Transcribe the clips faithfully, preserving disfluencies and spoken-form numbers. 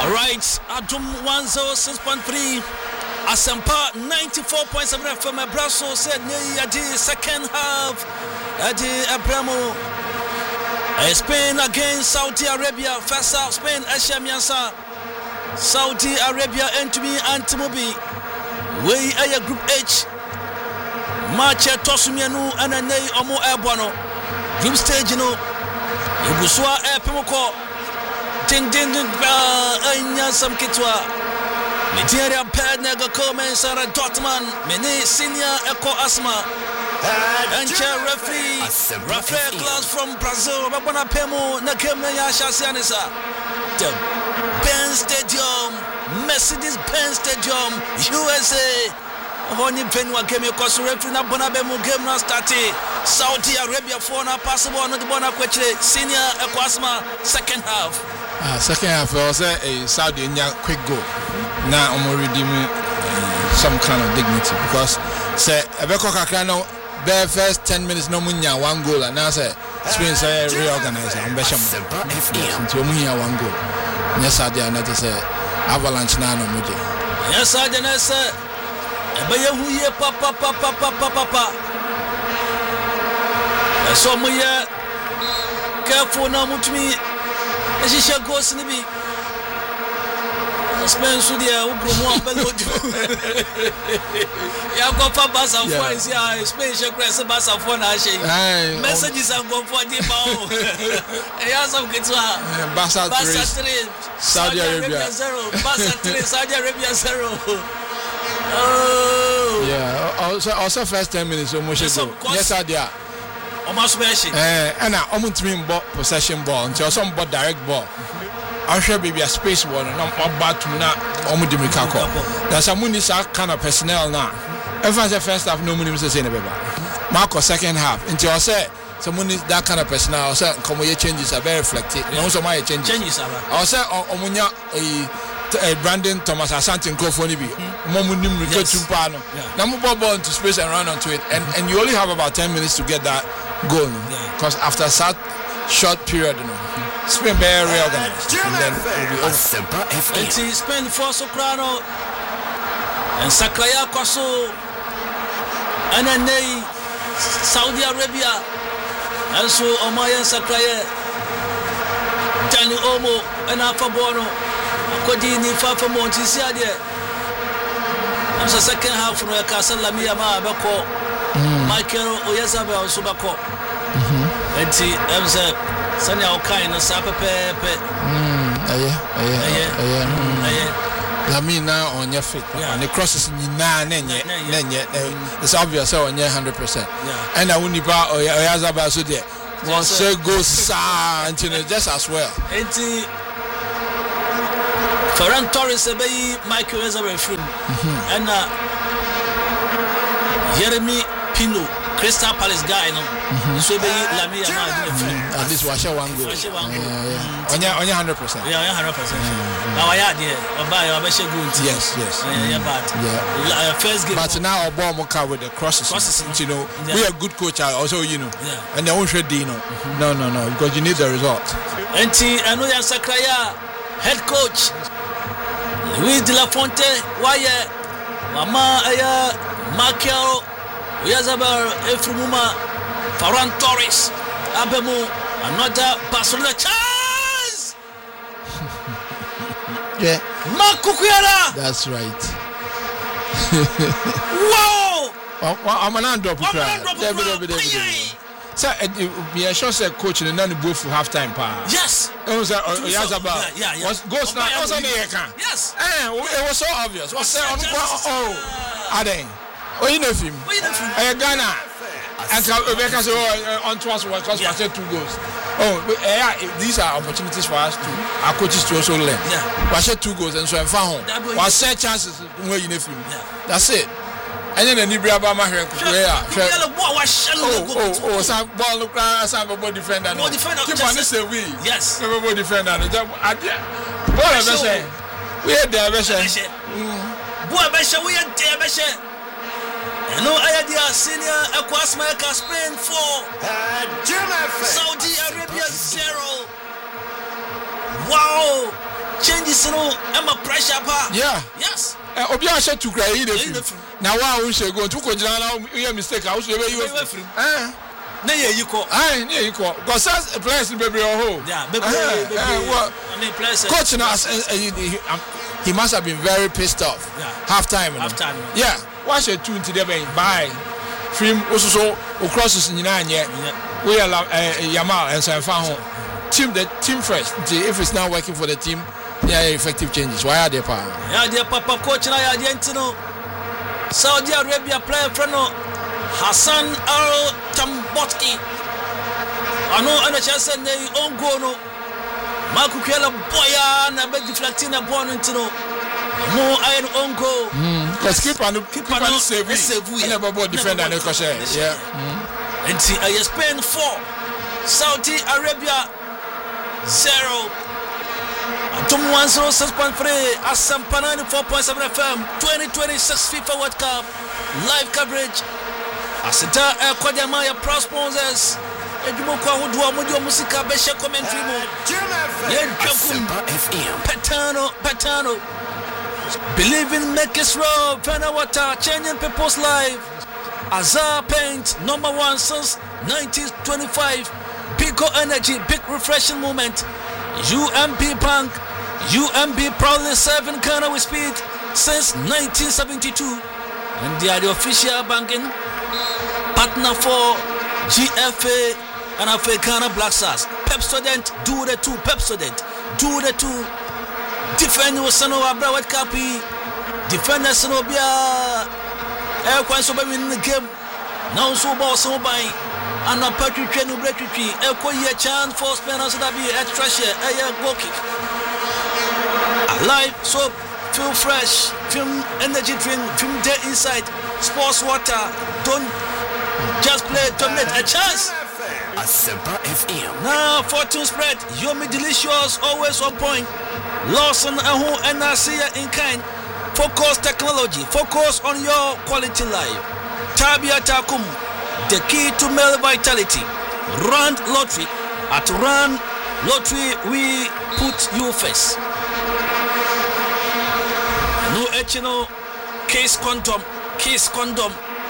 Alright, Adum one oh six point three, Asempa ninety-four point seven F M. Brasso said, Yadi second half, Yadi Abramo. Spain against Saudi Arabia. First half, Spain, Ashamiansa. Saudi Arabia, Entumi, Antimobi. We are Group H. Match Tosumianu and Anei Omo Airbono. Group stage, you know. Ibuswa Air Pimoko. Ding ding ding, Anya Sam Kitwa. Nigeria Pednega Komen Sarah Dortmund. Mene Senior Echo Asma. And chair referee Rafael Claus from Brazil. Babana Pemo Nakemna Yasha Sianisa. The Benz Stadium, Mercedes Benz Stadium, U S A. Honey Penwa came across referee na Bonabemo game na started. Saudi Arabia for na possible no the bona kweche senior Ekwasma second half. Ah, second half was a Saudi quick goal. Now I'm already some kind of dignity because say Ebeko Kakra no the first ten minutes no munya one goal and now say Spain say reorganize am be sham until munya one goal. Yes Saudi na say Avalanche na no muje. Yes Saudi na say ebe ye hu ye pa pa pa pa pa pa pa. So mu ye careful na mutumi e shisha goals ni bi. Spain so dia ugrumu ambelo di. Ya go for Barca for is ya Spain she press Barca for na she. Messages are go for di ba o. E ya some kitwa. Barca three Saudi Arabia zero. Barca three Saudi Arabia zero. Oh. Yeah, also also first ten minutes almost go. Yes Saudi. Almost meshi. Eh, and now almost mean ball possession ball until some ball direct ball. I should be a space one and I'm about to not almost the Mikako. There's a money kind of personnel now. Everyone's the first half, no money was saying about Marco second half. Until I say someone is that kind of personnel, I said, come your changes are very reflective. No, so my changes. I said, Omunya, Brandon Thomas Asante and Kofonibi, Momunim Rico Tumpano. Now move ball into space and run onto it. And and you only have about ten minutes to get that goal. Because after that short period, you know. Spain very reorganized and then it will be over. And see Spain for Soprano and Sakraya Kwaso and then they Saudi Arabia and so Omaya Sakraya Dani Omo and Alpha Bono Kodini Fafa Montisia there. And so second half from the Castle Lamia Bako Michael Oyazabel Subako and see Emza Sanya Okai no sapa pepe. Mm, aye, aye, aye, aye. Lamina on your feet. And the crosses ni na nenye, nenye. It's obvious so on your hundred percent. And I wouldn't buy or Yazaba so there. One so goes sa and just as well. Enti Ferran Torres ebei Michael Ezra from and Jeremy Pino. Crystal Palace guy, no. So be Lamia na at least wash one goal. On your on your hundred percent. Yeah, one hundred percent. Now I had there. Oba you obeshe good. Yes, yes. Yeah, bad. Yeah. First game. But now Oba Moka with the crosses. Crosses, you know. We are good coach also, you know. Yeah. And they won't shred Dino. No, no, no, because you need the result. And I know ya Sakraya head coach Luis de la Fonte, why Mama aya Michael Oyazabal Efrumuma, Ferran Torres, Abemo, another Barcelona chance. Yeah, Marco Cuera. That's right. Wow! I'm an under So, we are sure that coach and then both for half time. Yes. It was Oyazabal. Yeah, yeah. Was goes now. Yes. It was so obvious. Was oh, are they? Oh, you know him. I Ghana. And Rebecca said, "Oh, on twice was because we two goals." Oh, yeah, these are opportunities for us to our coaches to also learn. Yeah, we said two goals and so I'm found. We said chances where you know him. That's it. And then the Nibria Bama here, yeah. Oh, oh, oh, some ball look like some ball defender. Ball defender. Keep on this way. Yes. Ball defender. Ball defender. We are there, Beshe. Boy, Beshe, we are there, Beshe. No idea, senior Ekwasma Spain four, Saudi Arabia zero. Wow, changes no Emma pressure pa. Yeah. Yes. Eh obi a hye to cry yi dey free. Na wa wo hye go to ko jina na you mistake I so be you free. Eh. Na ye yi ko. Ai, na ye yi ko. Because as players bebre oh. Yeah, bebre bebre. I mean players. Coach now he must have been very pissed off. Yeah. Half time. Half time. Yeah. Watch your two today by bye. Film also so crosses nyina anye. We are Yamal and so found team the team first. If it's not working for the team, yeah, effective changes. Why are they pa? Yeah, they papa coach na ya Argentina. Saudi Arabia player friend Hassan Al Tambotki. Ano ana chance na on go no. Marco Kela boya na be deflecting na ball into no. No iron on go. Mm. Cause keeper no keeper no save it. Never ball defender no share. Yeah. And see I Spain four. Saudi Arabia zero. Atom one zero six point three Asampa ninety-four point seven F M twenty twenty-six FIFA World Cup live coverage. Asita e Kwadiama ya pro sponsors. Edumo kwa hudu wa mudi wa musika beshe commentary mo. Asampa F M. Petano, Petano. Believe in make it raw. Pena water changing people's life. Azar Paint number one since nineteen twenty-five. Pico Energy big refreshing moment. U M B Bank. U M B proudly serving Ghana with speed since nineteen seventy-two. And they are the official banking partner for G F A and Africana Black Stars. Pepsodent do the two. Pepsodent do the two. Defend your son of Abra White Capi. Defend the son of Bia. Air Quan so in the game. Now so ball so by. And a Patrick Train who break tree. Echo ye chance for Spanish that be extra share. A goal kick. Alive so feel fresh. Film energy drink. Film there inside. Sports water. Don't just play. Dominate a chance. Asampa F M. Now fortune spread. Yomi delicious. Always on point. Lawson Ahu N R C in kind. Focus technology. Focus on your quality life. Tabia Takum. The key to male vitality. Rand Lottery. At Rand Lottery, we put you first. No H N O. Case condom. Case condom.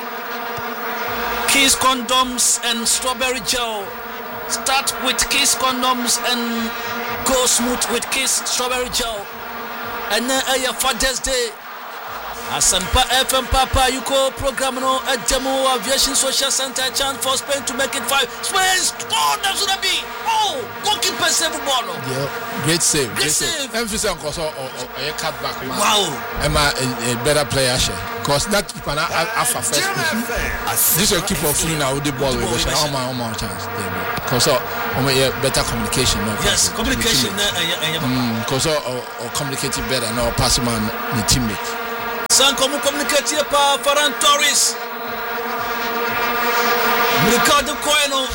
Case condoms and strawberry gel. Start with Kiss condoms and go smooth with Kiss strawberry gel. And then uh, your Father's Day. Asampa F M Papa Yuko program no a demo aviation social center chance for Spain to make it five. Spain score that's gonna be. Oh, goalkeeper save ball. Yeah, great save. Great, great save. Emphasis on cause or a cut back. Wow. Am a better player share. Cause that keeper na alpha first. This is a keeper of free now with the ball with the all my all my chance. Cause so um yeah better communication. No yes, communication. Mm, cause or communicating better. No pass man the teammate. Sans comme communiquer par Ferran Torres. Ricardo Coelho.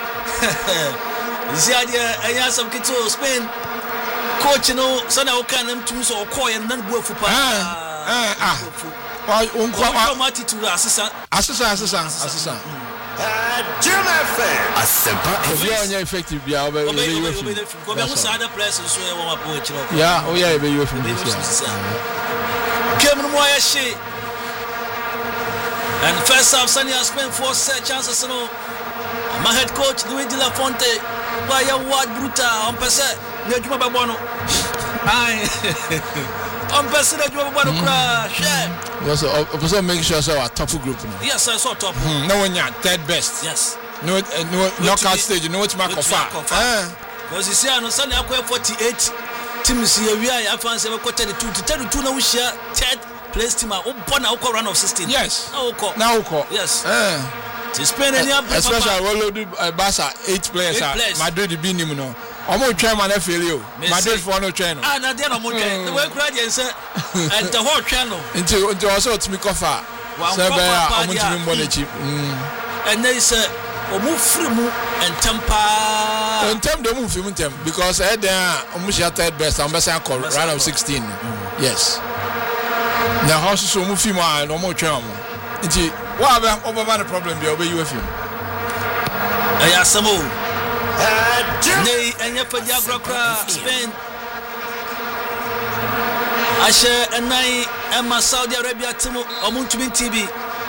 Ziadia ayasam kito Spain. Coach no sana okanam tum so okoye nan buafu pa. Ah ah. Why unko mati to assistant. Assistant assistant assistant. German fan. Asampa F M. Yeah, effective bia obe obe you. Go be musa other players so e won apo chiro. Yeah, oh yeah, be you from Game no more she. And first half Sanya spent four set chances no. My head coach Louis de la Fonte by a word brutal on pese ne djuma ba bono. Ai. On pese ne djuma ba bono kra. Share. Yes, also make sure so our top group now. Yes, I saw top. Mm, no one yet third best. Yes. No uh, no knockout stage, no what mark of ah. Because you see I no Sanya akwa forty-eight. Teams here we are fans have quarter the two to thirty-two now we share third place team out born out run of sixteen. Yes. Now uko. Now uko. Yes. Eh. To Spain any especially we load Barca eight players. Madrid be nim no. Omo twa man fail you. Madrid for no twa no. Ah na dey no mo twa. The way crowd dey say and the whole twa no. Until until also to me cover. Say be omo to me mo na chi. And they say omo free mu and temper. And tem dem free mu tem because eh there omo share third best am be say round of sixteen. Yes. Now how so omo free mu and omo twa mo. Nti what about over the problem be obey you a film. Aya samo. Nei enya pa diagro kra Spain. Ashe Enai Emma Saudi Arabia Timu Omuntumi T V.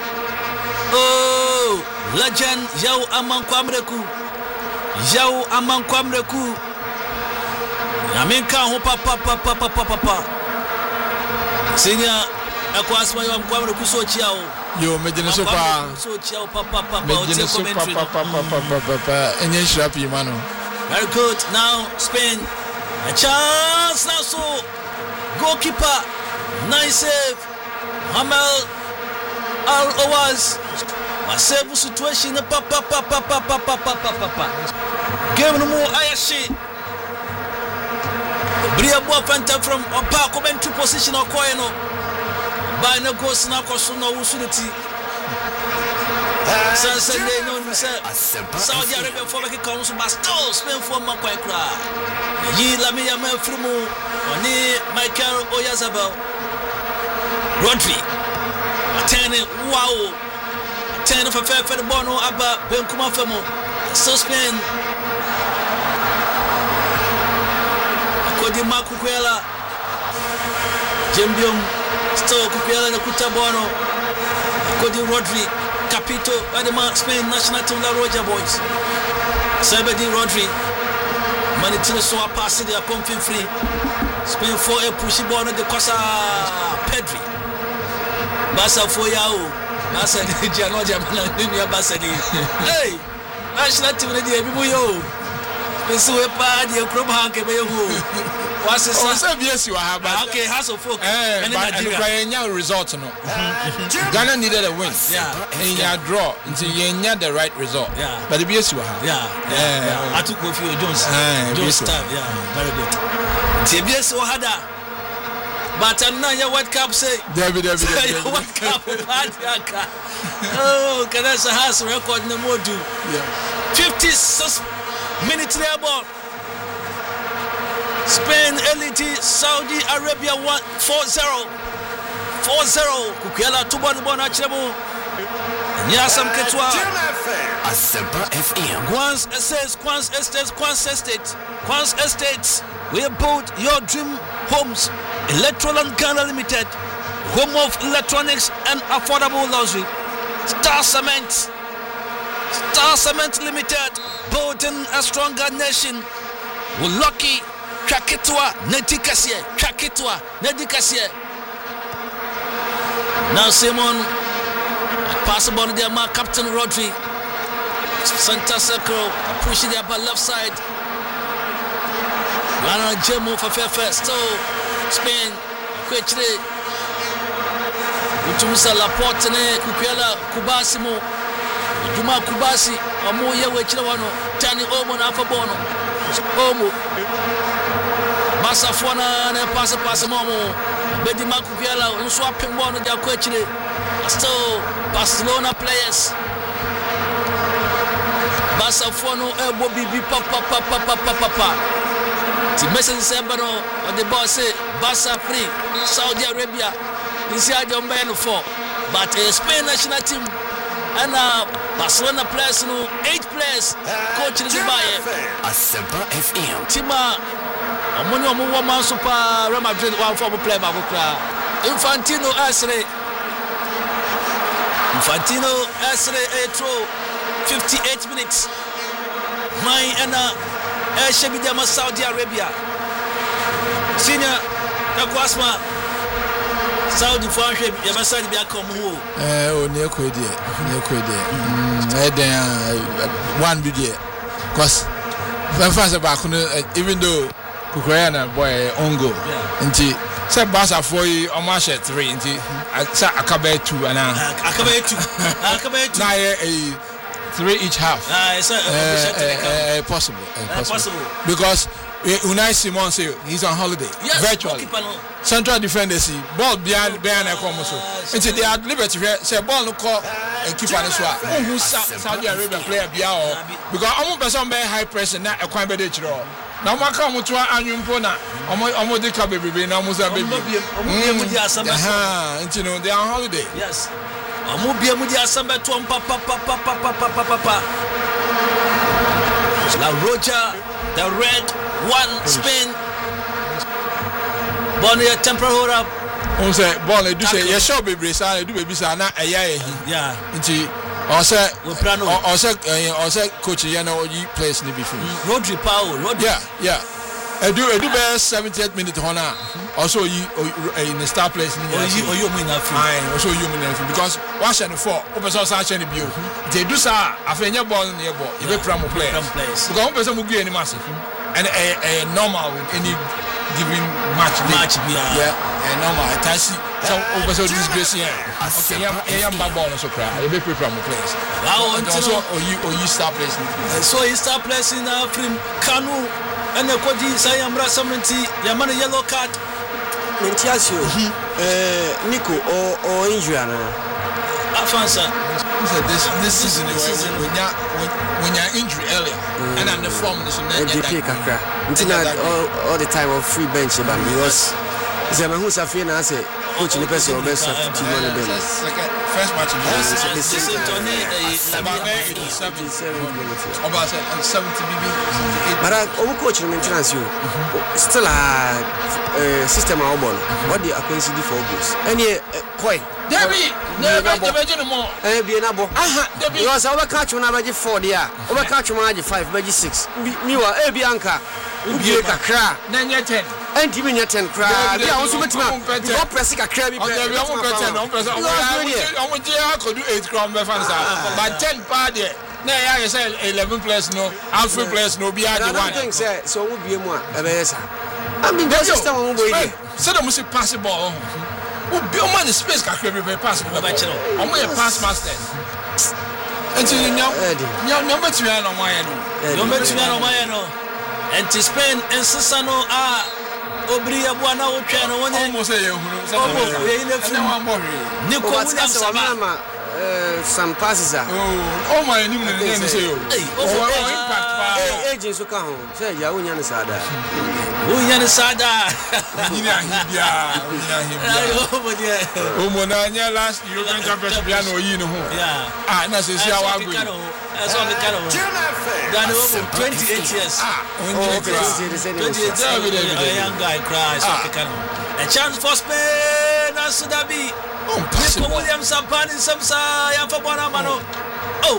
Oh, legend Yao Amankwamreku. Yao Amankwamreku. Yaminka ho papa papa papa papa. Senior Akwasma Yao Amankwamreku so chiao. Yo, medine so pa. So chiao papa papa. Medine so papa papa papa papa. Enye shrapi mano. Very good. Now Spain. A chance now so. Goalkeeper. Nice save. Hamel Al-Awaz. A save situation. Papa papa papa papa papa. Game no more Ayashi. Bria Boafanta from Opa come to position or Koeno. By no go snap or so no usuality. Sunday no Saudi Arabia for the council but still Spain for Makwakra. Yi Lamia Mefrumu. Oni Michael Oyarzabal. Rodri. Attending wow. Attending for fair for the Bono Abba Benkuma Femo. So Spain. Akodi Makukwela. Jembium. Still Kukwela na Kuta Bono. Akodi Rodri. Capito. Adema Spain national team La Roja boys. Sebedi Rodri. Manitino so a pass it. They are comfy free. Spain for a pushy ball on the Cosa Pedri. Basa for Yao. Basa Giano Jamana Basani. Hey, national team ready. Everybody, yo. This way, party, a crop hank, a who. What's the same? Yes, you have. Okay, has a folk. And Nigeria result. No, Ghana needed a win. Yeah, and you draw until you had the right result. Yeah, but the B S you have. Yeah, yeah. I took with you, Jones. Jones time. Yeah, very good. T B S Ohada. But I'm not your World Cup say. David, David, David. World Cup. Oh, Canada has record no more do. Yeah. fifty-six minutes there ball. Spain elite Saudi Arabia one four zero. four zero. Kukiela tubo ni bona chilebo. Nyasam Ketwa. Asempa F M. Quans Estates, Quans Estates, Quans Estates, Quans Estates. We build your dream homes. Electroland Ghana Limited. Home of electronics and affordable luxury. Star Cement. Star Cement Limited. Building a stronger nation. We're lucky. Chakitwa, Nedikasie. Chakitwa, Nedikasie. Now Simon. Pass the ball to their mark, Captain Rodri. Center circle, pushing the upper left side. Lana Jemo for fair first. So, Spain, quickly. Utumusa Laporte, Kukwela, Kubasimo. Juma Kubasi, Amu Yewe Chilawano, Tani Omo na Afabono. Omo. Masafona, and pass a pass Momo. Bedima Kukwela, and swapping one of their quickly. Still, Barcelona players. Basafono elbow bibi papa papa papa papa. The message is Ebano on the boss say Barca free Saudi Arabia. This year they are four, but uh, Spain national team and uh, Barcelona players no eight players coach in Dubai. Asempa F M. Tima, amoni omo woman super Real Madrid one former player ba kukra. Infantino Asre. Infantino Asre a throw. fifty-eight minutes. My and uh, Shabidama Saudi Arabia. Senior Nakwasma Saudi Farship Yamasadi Biakomu. Eh, oh, near Quiddy, near Quiddy. One video. Because when fast about even though Kukrayana boy Ongo, and she said Basa for you on March at three, and she said Akabe two and Akabe two. Akabe two. Now, three each half. Ah, it's uh, uh, uh, possible. Uh, possible. possible. Because uh, Unai Simon say he's on holiday. Yes, virtually. Central defender see ball behind behind a come so. And they are liberty say ball no call and keep on the swap. Who Saudi Arabia player bia or because almost person be high press and not a quite better draw. Now my come to anyum pona. Omo omo de ka baby na almost a baby. Ah, and you know they are on holiday. Yes. Amubia Mudi Asamba to papa papa papa papa papa. La Roja, the red one Spain. Ball no temporary hold up. On say ball do say you show baby say do baby say na eya ehi. Yeah. Nti or say we plan or say or say coach you know you place ni be free. Rodri Powell, Rodri. Yeah, yeah. I do I do be seventieth minute honor. Also you in the star place ni. Or you or you mean free. Aye, also you mean free because one and four, open so say any bio. They do say afenya ball near ball. You be pramo players. Because one person will go any massive. And a normal with any given match match yeah and normal I see so over so disgrace here okay yeah yeah ball so cry you be prepare for players wow also or you or you start playing so you start playing now from Kanu and the koji say amra seventy ya man yellow card Mentiasio eh Nico or or injury na Afansa this this season when you when you injury earlier mm. and I'm the form this one D P kakra until all, all the time of free bench but because say me who safie na say coach ni person best substitute on the bench first match this is Tony about seventy B B but o coach ni maintenance you still a system a obon what the coincide for goals any koi Debbie never the no more eh bi na bo aha Debbie because we catch na baje four there we catch na baje five baje six mi wa eh bi anka ubie kakra na nye ten enti mi nye ten kra bi a won so betima bi go press kakra bi be bi won press ten on press on on je akodu eight kra on be fan sa but ten pa there na ya say eleven players no half players no bi ade one I think say so wo bie mu a e be yes I mean the system won go here say dem must pass ball who be man space kakra be pass ball omo ye pass master enti nyam nyam nyam betua na omo ye no nyam betua na omo ye no enti Spain ensesa no a obri abo na wo twa no wonye omo say ye hunu say omo ye ina fi Nico Williams sama some passes are oh oh my name na name say yo oh impact pa agent so ka ho say ya wonya ne sada wonya ne sada nyina hibia wonya hibia oh mo dia oh mo na nya last European Championship bia no yi no ho yeah ah na say sia wa go that's all the kind of dan over twenty-eight years ah twenty-eight a young guy cries so the kind of a chance for Spain as Sudabi oh Nico Williams Sapani Samsa ya fa bona mano oh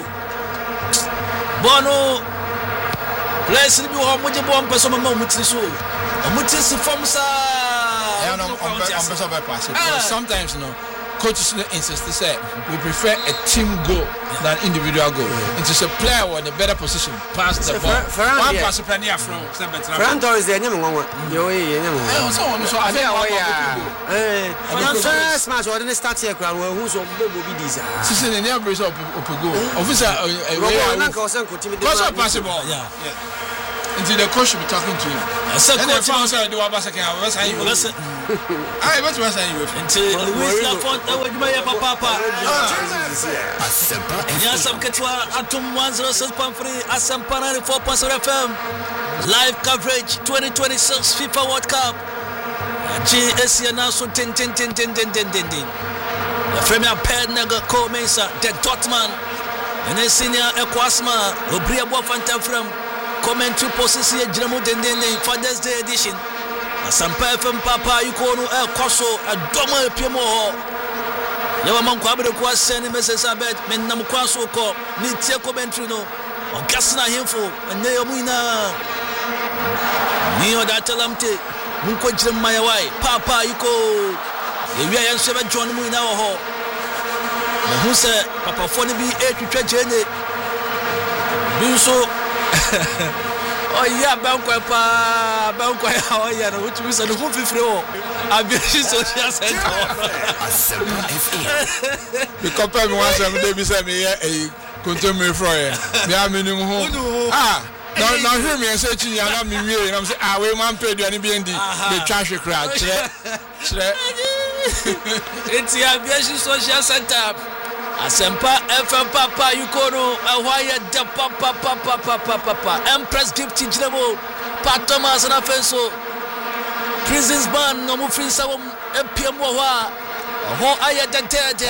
bono place ni bi ho mo je bo mpeso mama mutiri so mutiri from sa yeah no I'm better by pass sometimes you know coaches insist to say we prefer a team goal than individual goal. It is a player with a better position pass the ball. One pass per near from Ferran Torres there nyame nwanwa. Yo ye nyame nwanwa. Eh so on so I dey eh the first match we didn't start here crowd who so be be this ah. Sisi ne near brace up up go. Officer eh we na ko sen ko team dey. Pass the ball. Yeah. Until the coach should be talking to him. I said coach I said do about second I was saying you. I what was saying you. Until Luis Lafont that would my papa papa. Yes, I'm Ketwa Atom one oh six point three Asampa ninety-four point seven F M. Live coverage twenty twenty-six FIFA World Cup. G S C now so ten ten ten ten ten ten ten. The Premier Pednaga Co-Mesa, the Dortmund. And then senior Equasma, Obria Bofanta from commentary position Jiramu Dendene Father's Day edition. Asampa F M Papa Yukono El Koso, a Doma Pimo. Yawa manko abere ko asene message abet men nam kwaso ko ni tie commentary no o gasna himfo enne yomu ina ni oda talamte mun ko jire mayawai papa yiko ewia yan so be John mu ina wo ho na hu se papa fo ni bi etwetwa jene bi so oh yeah banko pa banko ya o ya no wutu so no hu fifire wo abishi social center we compare me once I'm dey be say me eh continue from here me am ni mu ah na na hear me say chi ya na me wie na say ah we man pay duane bi ndi the trash crack chere chere it's abishi social center Asempa F M Papa Yukono Awaya de Papa Papa Papa Papa Empress Gift Jinabo Pat Thomas na Fenso Prisons Ban no mu free sawom epiem wo ha ho aya de de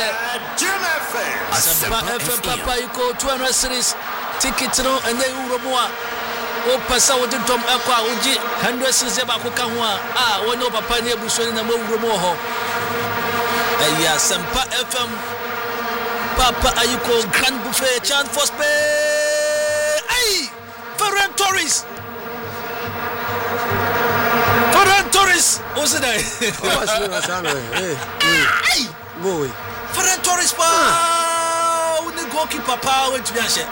Asempa F M Papa Yuko two hundred series ticket no ene Uromoa o pasa o de dom akwa oji hundred sixty ba ko ka ho a ah woni o papa ne ebuso ni na mawuro mo ho aya Sempa F M Papa Ayuko Grand Buffet chance for Spain. Hey, Ferran Torres. Ferran Torres. What's it? Hey, boy. Ferran Torres pa. When the goalkeeper pa went to be answer.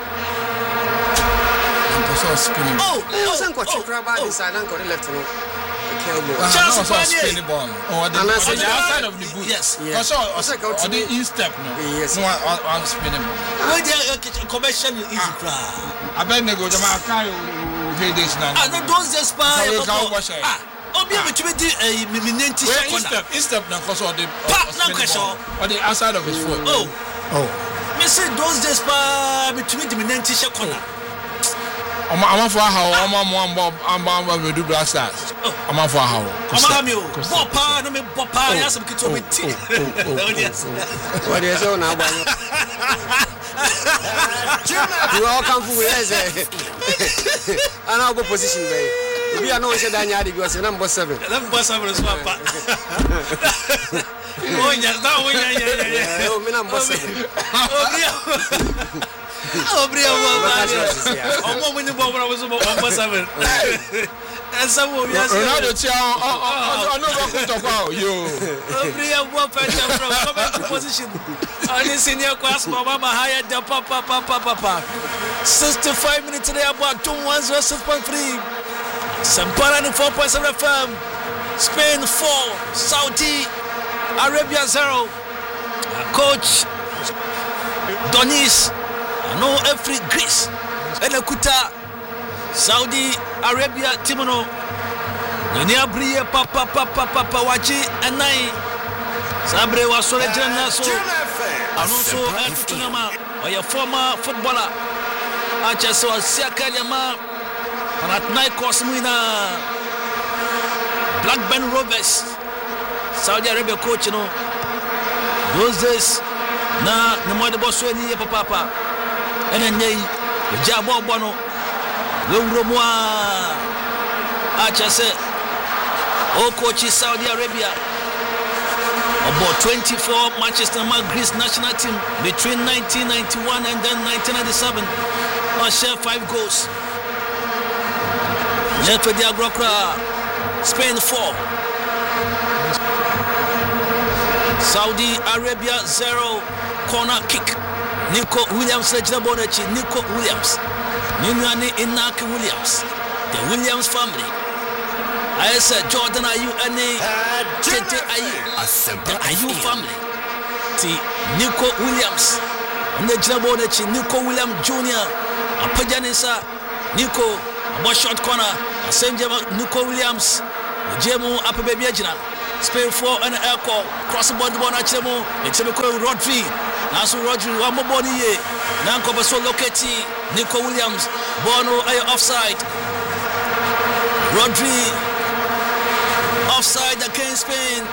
Oh, I wasn't quite sure about this. I don't got the left. Chance for spinning ball. Oh, the outside of the boot. Yes. Yes. So, or the in-step, no? Yes. No, on spinning ball. Where the commercial is easy. I bet they go to my car. This now. Ah, no, don't just buy. Ah, oh, be able to be a minenti in-step. In-step now, because of the or the outside of his foot. Oh, oh. Me say those just buy between the minenti corner. I'm I'm for how I'm I'm I'm I'm we do Black Stars. I'm for how. I'm am Bopa no me Bopa ya some kito me ti. What is on now? You all come for yes. I now go position there. We are no say Daniel because number seven. Number seven is Papa. Oh yeah, that one yeah yeah yeah. Oh, me number seven. Oh, Bria, I'm not winning Bob. I was about seven. And some of you are another child. Oh, no, you. Bria, what position? On the senior class, Mama, higher than Papa, Papa, Papa. sixty-five minutes today, about two ones or six point three. Sempa four point seven F M. Spain four, Saudi Arabia zero. Coach Donis. No every Greece and Kuta Saudi Arabia Timono Nania Brie Papa Papa Papa Wachi and Nai Sabre was so legend so Alonso Tunama or your former footballer Achaso Siakayama Panathinaikos Muina Blackburn Rovers Saudi Arabia coach you know those days na no more the boss any papa and then they Jabo Bono Lumromwa Achase O coach Saudi Arabia about twenty-four Manchester Greece national team between nineteen ninety-one and then nineteen ninety-seven or share five goals. Left with the Agrokra Spain four Saudi Arabia zero corner kick. Nico Williams Regina Bonachi, Nico Williams, Nunani Inaki Williams, the Williams family. I said Jordan are you any Tete are you the are you family? T Nico Williams, and the Regina Bonachi, Nico Williams Junior, a Pajanisa, Nico, a short corner, a Saint Nico Williams, Jemo Upper Baby Regina. Spain four and air call, cross the body one at Chemo, it's a Rodri. Nasu Rodri, one more body ye. Nanko Baso Loketi, Nico Williams, Bono, are offside. Rodri, offside against Spain.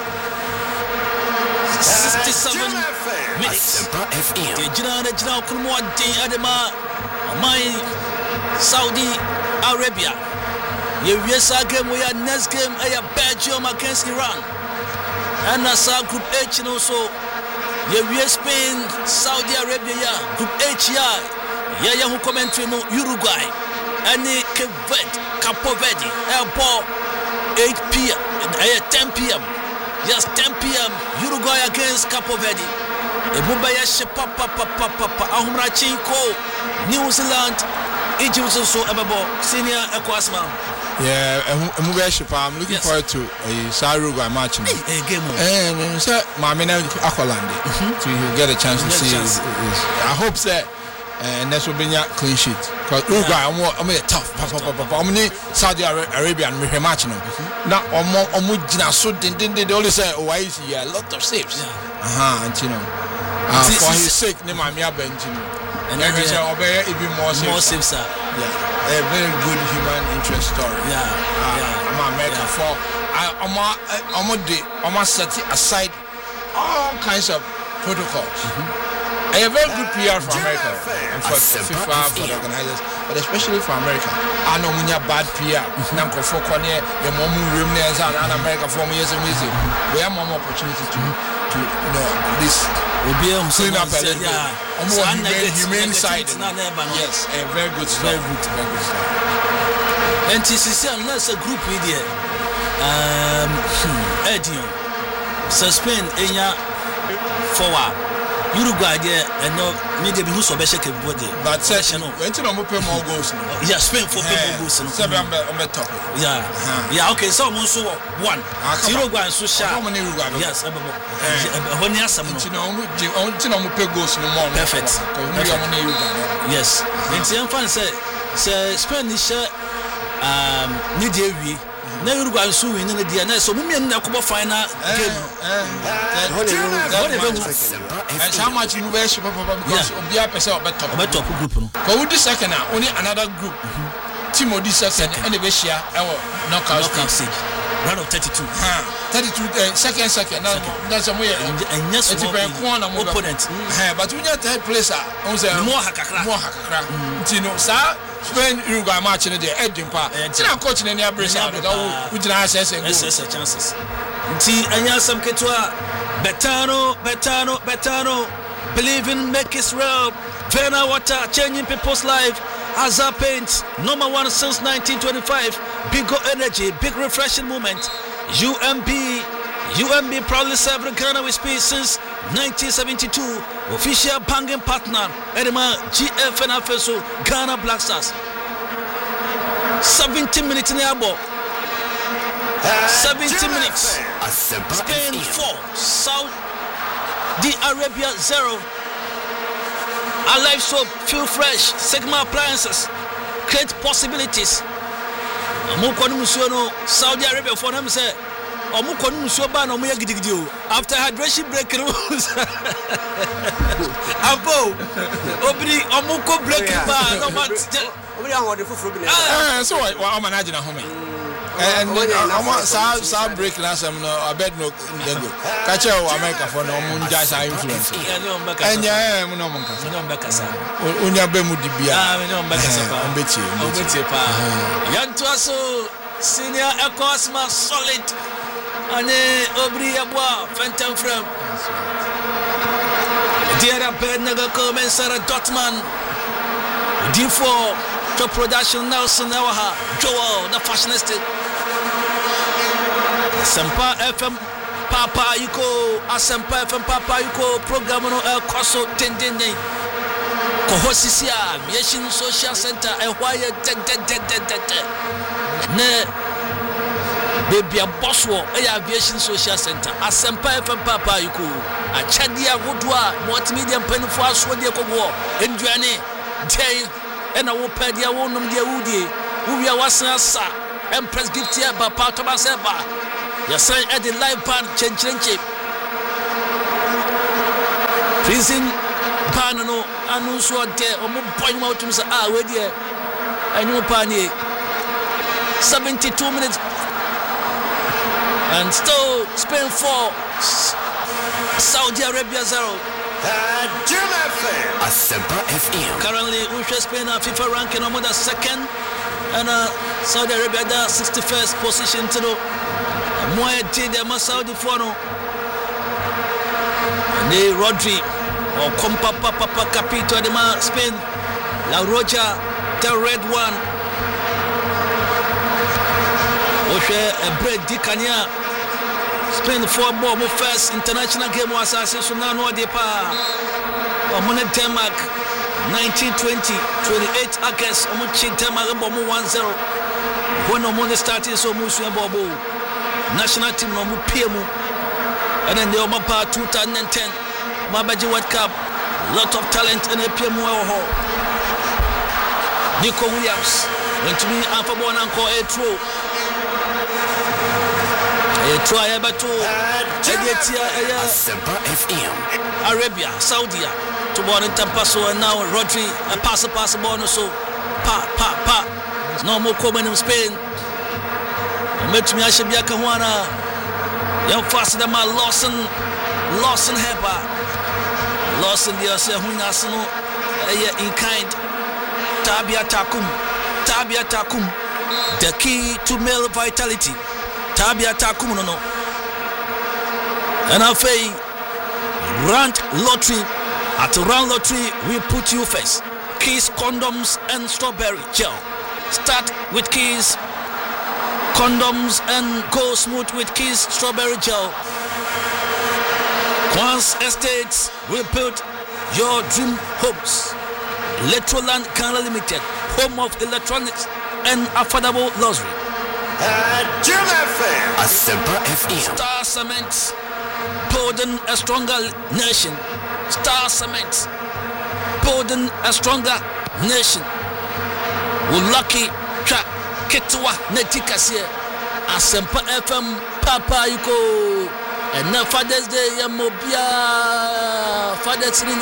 sixty-seven minutes. The General, the General Kumwadi Adema, my Saudi Arabia. Yes, I game we are next game, I Belgium against Iran. And that's our Group H, and also, yeah, Spain, Saudi Arabia, yeah, Group H, yeah, yeah, who commentary no Uruguay, and Cape Verde, Capo Verde, airport, eight p m, ten p m, just ten p m, Uruguay against Capo Verde. Ebubaya Shepapa, Papa, Papa, Ahumrachinko, New Zealand, Egypt, so Ababo, Senior Aquasman. Yeah, I'm looking yes. forward to a Saruga match. Hey, game and sir, my man Aqualand to get a chance to see. Chance. I hope that and that's will be a clean sheet. Because Uruguay, I'm I'm a tough. I'm in Saudi Arabia and we're matching them. Now, I'm more so didn't they only say, oh, I see a lot of saves. Uh huh, and you know, for his sake, name I'm your bench. And every say, obey it be more saves. Yeah. A very good human interest story. Yeah, uh, yeah. I'm American yeah. for I, I'm a, I'm a, I'm a set aside all kinds of protocols. Mm-hmm. A very good P R for America and for FIFA, for the organizers, but especially for America. I know when you bad P R. Now go for Konya, your mom room there and America for me as a music. We have more opportunity to to you know this will be a clean up a little bit. More humane side. Yes, a very good stuff. Very good, very good stuff. And T C C unless a group idiot. Um, Edio, Suspend Enya forward. Uruguay there and no media be who so better body. But session, when you know more goals. Yeah, Spain for people goals. Seven on the top. Yeah, yeah. Okay, so also one. Uruguay and Susha. How many Uruguay? Yes, when you have some, you know, you know, more goals no more. Perfect. Yes. And some fans say, say Spanish. Um, media we. Na Uruguay so win na dia na so mumia na ko final game and how much you wear because obia person obeto obeto group no ko wudi second na only another group team odi second and be share e wo knockout stage round of thirty-two ha thirty-two uh, second second na na some way and yes one opponent ha but we get third place ah on say more hakakra more hakakra ntino sa Spain Uruguay match in the Edin Park. Tina coach in the Abrasa, which has chances. Nti anya some ketwa Betano, Betano, Betano. Believe in make Israel. Vena water changing people's life. Azar Paint, number one since nineteen twenty-five. Big energy, big refreshing moment. U M B, U M B proudly served Ghana with speed since nineteen seventy-two. Official banging partner, Edema G F N F S O Ghana Black Stars. seventy minutes in the airborne. seventy minutes. Spain four, Saudi Arabia zero. Our life soap, feel fresh. Sigma appliances, create possibilities. Saudi Arabia for them say. After hydration break rules. Abo Obri Omuko break bar no man. Ah, so I manage na home. And I want some some break last time no I bet no go. Catch America for no munja sa influence. And yeah, no no monka. No mbeka sa. Onya be mu di bia. Ah, no mbeka sa pa. Obetie. Obetie pa. Yanto aso senior Ecosma solid. Ane Obri Abwa Phantom Frame Diara Bednaga Komen Sarah Dotman D four Top Production Nelson Nawaha Joel the fashionista Asempa F M Papa Yuko Asempa F M Papa Yuko Program no El Koso Tendene Kohosisia Yeshin Social Center Ehwaye Ne Baby a boss war, aviation social center. Asempa F M Papa Yuko. A Chadia Woodwa, multimedia penny for us with the war. Enjoying day and a wopedia wonum dear Woody. Who we are was sa Empress gift here by part of us ever. Your son at the live band change chip. Prison Panano, and so there, or more point out to say, ah, where dear, and you panic. seventy-two minutes. And still Spain four, Saudi Arabia zero. Currently, we should Spain a FIFA ranking on the second, and uh, Saudi Arabia the sixty-first position to the Moe T de Saudi Fono. And the Rodri or Compa Papa Capito de Ma Spain, La Roja, the red one. A break Dicania Spain four ball first international game was so now no depa or Denmark nineteen twenty twenty-eight August Omuchi Denmark one zero when no started so much bobo national team no P M and then the Omapa two thousand ten Mabaji World Cup lot of talent in the P M Nico Williams went to me Alpha Bon Anko a throw. Try about to Arabia, Saudi to born in Tampaso and now Rodri a pass a pass born so pa pa pa no more coming in Spain. Met me Ashabia Kawana young faster than my Lawson Lawson Hepa lost in the Asia Hunasino, in kind. Tabia Takum, Tabia Takum, the key to male vitality. Tabia Takum, no, no. And I say, Rand Lottery. At Rand Lottery, we put you first. Kiss condoms and strawberry gel. Start with Kiss condoms and go smooth with Kiss strawberry gel. Quans Estates will build your dream homes. Electroland Canada Limited, home of electronics and affordable luxury. Uh, Jim F M. Asempa F M. Star Cement, building a stronger nation. Star Cement, building a stronger nation. Lucky Track Ketwa Netikasia. Asempa F M Papa Yuko. And now Father's Day, Yamobia Father's Day.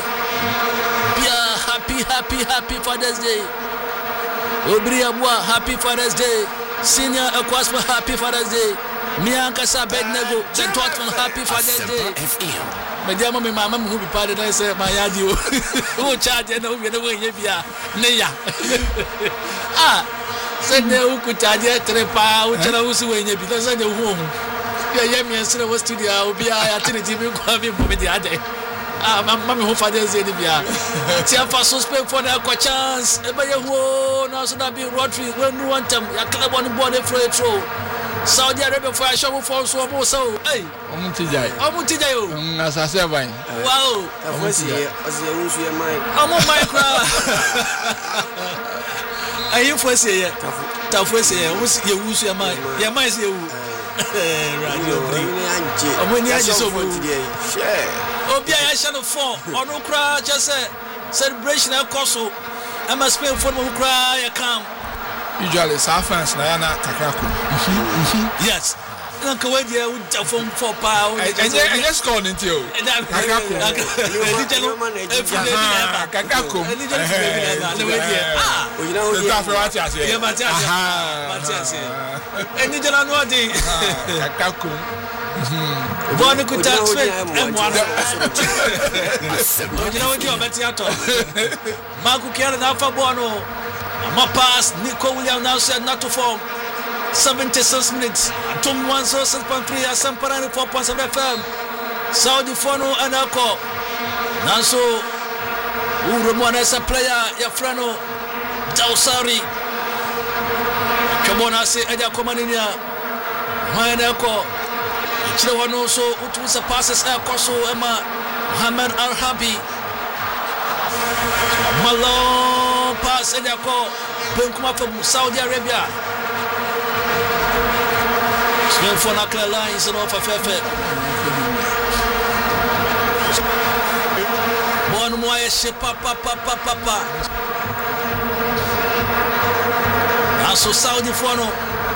Happy, happy, happy Father's Day. Obriabwa, happy Father's Day. Senior Aquasma, happy Father's Day. Mianka Sabednego, the Tottenham, happy Father's Day. My dear mommy, my mom will be part of the say, my yadio. Who charge and over the way you are. Neya. Ah, said no, who could charge it to the power, which I was when you because I know whom. Yeah, yeah, and was studio, I will be at the T V coming for me the other day. Ah, mammy, who Father's Day, Bia. Tiafa suspect for the chance. Ever you know, so that be rotary when you want them. You can't want to board a freight row. Saudi Arabia for a show for so more so. Hey, I'm Tijay. I'm Tijay. As I said, wow, I was here as you use your mind. I'm on my crowd. Are you for say, Tafwese, you use your mind. Your mind is you. I'm when you are so good today. Obia Channel four on Ukra just a celebration of Koso. I must spend for Ukra. I come. Usually, South France, Nayana Takaku. Yes. Uncle Wadia would phone for power. And just call into you. And I'm Kakaku. Kakaku. Ah, you know, the Tafratia. Yeah, Matias. And you don't know the Kakaku. One could touch and one. You know what you're better. Marco Karen Alpha Bono. My pass, Nico William now said not to form. seventy-six minutes. Tom one so six point three at some parani four point seven F M. Saudi Fono and Alco. Nanso Urumwana as a player, Yafrano Tausari. Come on, I say Edia Comania. Mayanako. Chilwano so Utusa passes Air Koso Emma Mohamed Al Habi. Malone pass Edia Ko. Benkuma from Saudi Arabia. Smell for Nakla lines and off a fair. One more ship, papa, papa, papa. Also, Saudi Fono.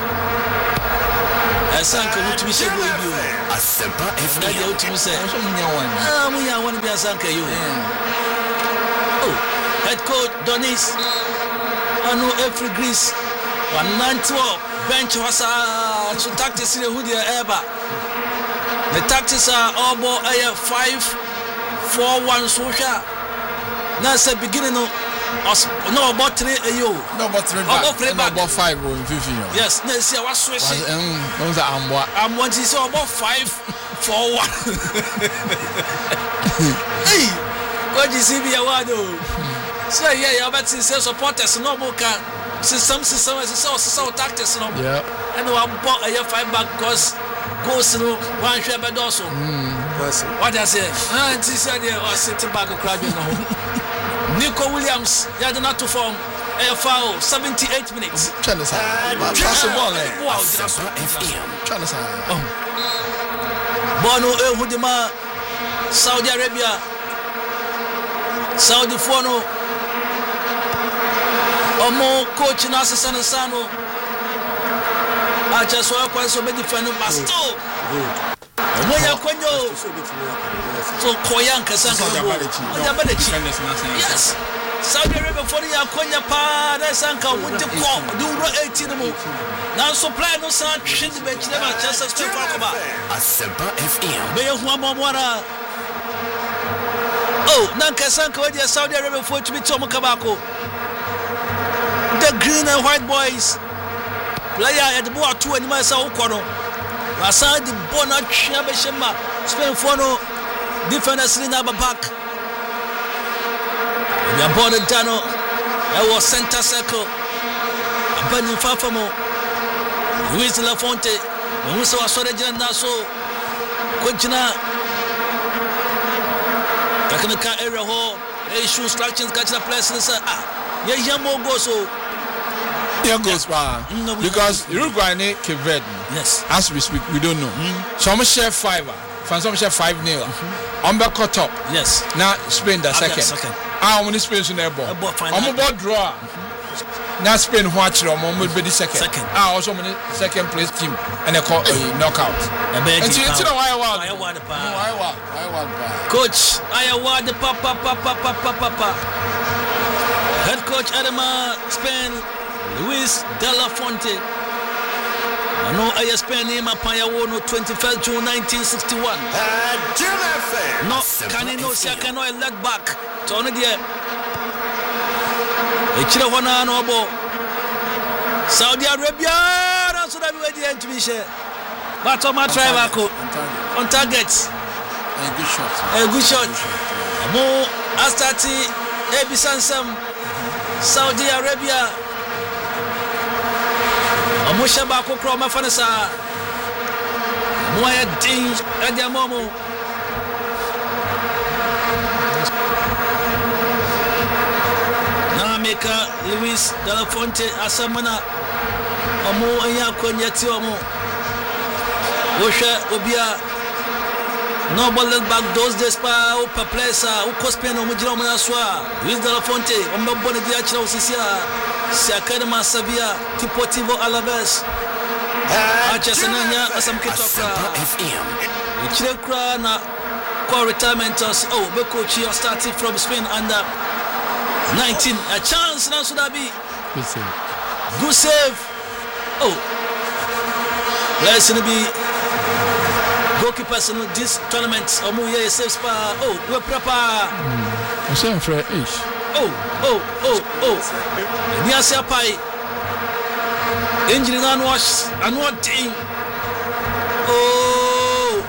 I sank a to be said with you. A simple if I go to say, ah, we are one to be a sank you. Oh, head coach Donis. I know every Greece. One nine twelve. Bench was a to tactics in the hoodie ever. The tactics are all about a five four one social. Now, say beginning of no about three a you. No, about three back. No, about five or fifteen. Yes, let's see. I was switching. I'm wanting to say about five four one. Hey, what do you see me? I want to say, yeah, but since supporters no more can. Some system is so so tactics, no. Yeah. And we bought a five back because goes through one share by also. What I say? Ah, this idea was sitting back a crowd, you know. Nico Williams, you had not to form a foul, seventy-eight minutes. Channel side. Pass the ball. Channel side. Bono El Hudima, Saudi Arabia, Saudi Fono. Omo coach na Asana Sano. I just saw quite so many friends but still. Omo ya kwenyo. So Koyanka Sanka. Yes. Saudi Arabia for ya kwenya pa na Sanka wuti ko duro eighteen mo. Na supply no san twin bench na Manchester City for Akoba. Asempa F M. Be hu amamwara. Oh, Nanka Sanka, where the Saudi Arabia for to be Tomo Kabako. The green and white boys. Player at the board two and myself Kono. Aside the Bonat Shabashema, Spain Fono, defenders in our back. Yabon Dano, I was center circle. Abandon Fafamo, Luis Lafonte, Musa Sorejan Naso, Quintina, Takanaka area hall, a shoe instructions catch the place. Ah, Yamo Goso. Here goes far because Uruguay ne Cape Verde. Yes. As we speak, we don't know. Mm. Some share five, some share five nil. On back cut up. Yes. Now Spain the second. second. Ah, when Spain in their ball. I'm about draw. Now Spain watch them. I'm will be the second. Second. Ah, also the second place team and they call a knockout. And you know why I want? I want the pa. I want. I want. Coach, I want the papa papa papa papa. Head coach Adama Spain. Luis De La Fonte. I know I spent him a Payawono twenty-first June nineteen sixty-one. No, can you know Siakano I let back to on the Echiwana Nobo Saudi Arabia. That's what I'm waiting to be shared. But on my driver on target. A good shot. A good shot. Mo Astati Ebisansam Saudi Arabia. Amusha bako kroma fanasa Moya ding Adia Momo Nameka Luis De La Fonte Asamana Amu anya kwenye tiwamo Wosha Obia No ball back those days pa Upa plesa Ukospia no mujira umanaswa Luis De La Fonte Umbabone diachila usisia Siakadema Savia Deportivo Alaves Achasananya Asamkitoka Uchilekra na kwa retirement oh be coach you starting from Spain under nineteen a chance na Sudabi good save good save oh let's be goalkeepers in this tournament omu ye save spa oh we prepare I'm saying for ish oh oh oh oh Niasia Pai Engine and wash and what thing oh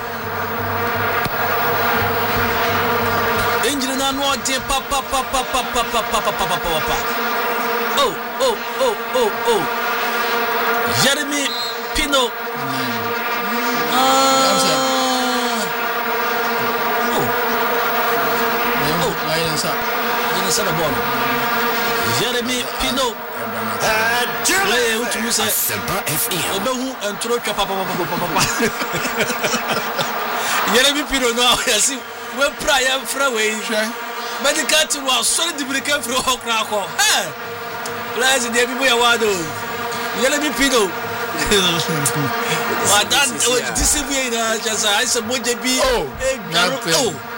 Engine and what thing papa papa papa papa papa papa papa oh oh oh oh oh Jeremy Pino ah oh oh why is that didn't say the ball Jeremy Pino Play which you say Obehu and throw papa papa Jeremy Pino now I see we prior freeway medical to was solid duplicate from Hokrako eh Play the people you want Jeremy Pino What that this is just I said Mojebi oh